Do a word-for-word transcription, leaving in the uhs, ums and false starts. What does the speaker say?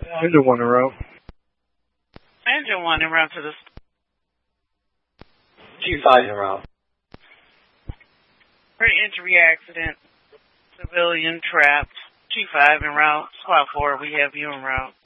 Engine one in route. Engine one en route to the... G five en route. Re-entry accident. Civilian trapped. G five en route. Squad four, we have you en route.